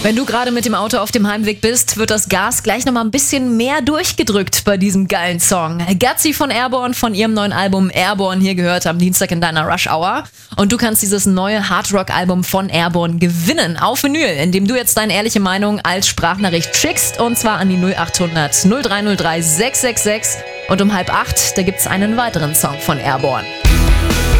Wenn du gerade mit dem Auto auf dem Heimweg bist, wird das Gas gleich nochmal ein bisschen mehr durchgedrückt bei diesem geilen Song. Gutsy von Airborne von ihrem neuen Album Airborne hier gehört am Dienstag in deiner Rush Hour. Und du kannst dieses neue Hardrock-Album von Airborne gewinnen auf Vinyl, indem du jetzt deine ehrliche Meinung als Sprachnachricht schickst und zwar an die 0800 0303 666. Und um 7:30, da gibt's einen weiteren Song von Airborne.